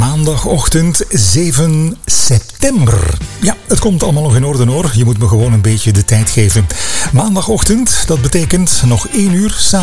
Maandagochtend 7 september. Ja, het komt allemaal nog in orde hoor. Je moet me gewoon een beetje de tijd geven. Maandagochtend, dat betekent nog 1 uur samen